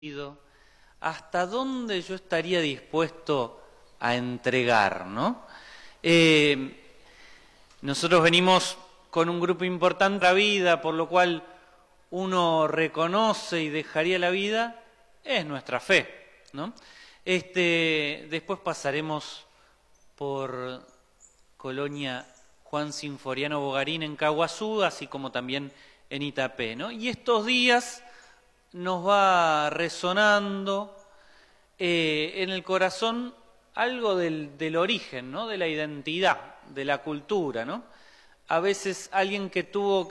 hasta dónde yo estaría dispuesto a entregar, ¿no? Nosotros venimos con un grupo importante de la vida, por lo cual uno reconoce y dejaría la vida, es nuestra fe, ¿no? Después pasaremos por Colonia Juan Sinforiano Bogarín en Caguazú, así como también en Itapé, ¿no? Y estos días nos va resonando en el corazón algo del origen, ¿no? De la identidad, de la cultura, ¿no? A veces alguien que tuvo